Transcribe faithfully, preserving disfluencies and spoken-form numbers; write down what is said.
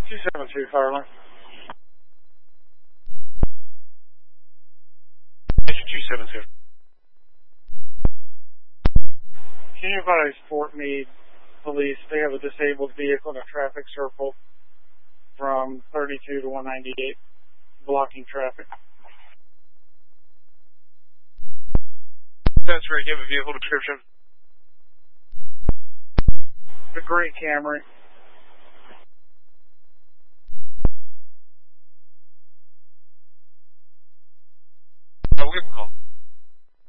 two seven two, Fireline. two seven two. Can you advise Fort Meade Police, they have a disabled vehicle in a traffic circle from thirty-two to one ninety-eight, blocking traffic. That's right. You have a vehicle description? The gray Camry.